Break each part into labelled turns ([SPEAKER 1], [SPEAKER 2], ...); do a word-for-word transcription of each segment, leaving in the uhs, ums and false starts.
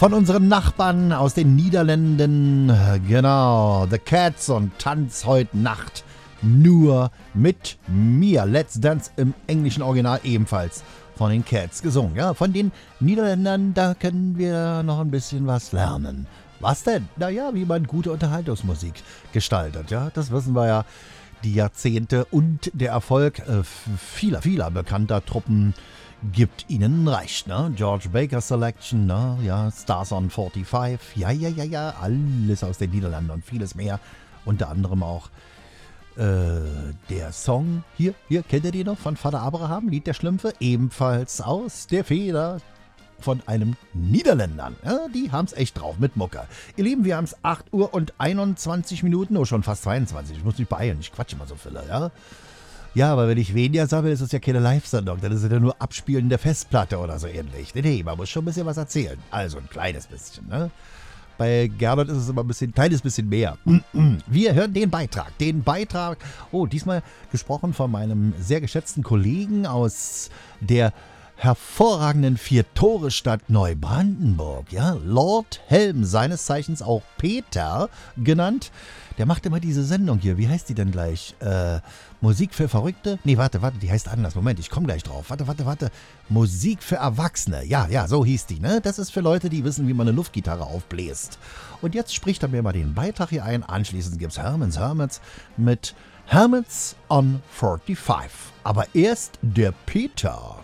[SPEAKER 1] von unseren Nachbarn aus den Niederlanden. Genau, The Cats und Tanz heute Nacht nur mit mir. Let's Dance im englischen Original ebenfalls von den Cats gesungen. Ja, von den Niederländern, da können wir noch ein bisschen was lernen. Was denn? Naja, wie man gute Unterhaltungsmusik gestaltet. Ja, das wissen wir ja. Die Jahrzehnte und der Erfolg äh, vieler, vieler bekannter Truppen gibt ihnen recht, ne? George Baker Selection, ne? Ja, Stars on fünfundvierzig, ja, ja, ja, ja, alles aus den Niederlanden und vieles mehr. Unter anderem auch äh, der Song, hier, hier, kennt ihr den noch? Von Vater Abraham, Lied der Schlümpfe, ebenfalls aus der Feder von einem Niederländer. Ja, die haben's echt drauf mit Mucke. Ihr Lieben, wir haben's acht Uhr und einundzwanzig Minuten, oh schon fast zweiundzwanzig, ich muss mich beeilen, ich quatsche immer so viele, ja. Ja, aber wenn ich weniger sammle, ist es ja keine Live-Sendung, dann ist es ja nur Abspielen der Festplatte oder so ähnlich. Nee, nee, man muss schon ein bisschen was erzählen, also ein kleines bisschen, ne. Bei Gernot ist es immer ein bisschen, ein kleines bisschen mehr. Wir hören den Beitrag, den Beitrag, oh, diesmal gesprochen von meinem sehr geschätzten Kollegen aus der hervorragenden Vier-Tore-Stadt Neubrandenburg, ja, Lord Helm, seines Zeichens auch Peter genannt, der macht immer diese Sendung hier, wie heißt die denn gleich? Äh, Musik für Verrückte? Nee, warte, warte, die heißt anders, Moment, ich komme gleich drauf, warte, warte, warte, Musik für Erwachsene, ja, ja, so hieß die, ne, das ist für Leute, die wissen, wie man eine Luftgitarre aufbläst. Und jetzt spricht er mir mal den Beitrag hier ein, anschließend gibt's Herman's Hermits mit Hermits on fünfundvierzig, aber erst der Peter.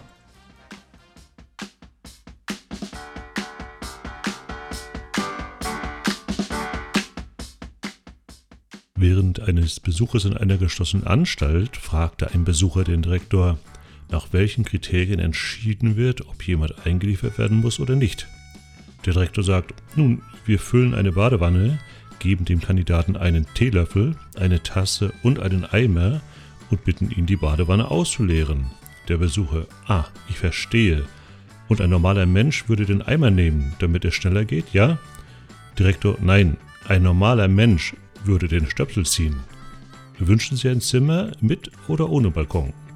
[SPEAKER 2] Während eines Besuches in einer geschlossenen Anstalt fragte ein Besucher den Direktor, nach welchen Kriterien entschieden wird, ob jemand eingeliefert werden muss oder nicht. Der Direktor sagt, nun, wir füllen eine Badewanne, geben dem Kandidaten einen Teelöffel, eine Tasse und einen Eimer und bitten ihn, die Badewanne auszuleeren. Der Besucher, ah, ich verstehe. Und ein normaler Mensch würde den Eimer nehmen, damit es schneller geht, ja? Direktor, nein, ein normaler Mensch würde den Stöpsel ziehen. Wünschen Sie ein Zimmer mit oder ohne Balkon?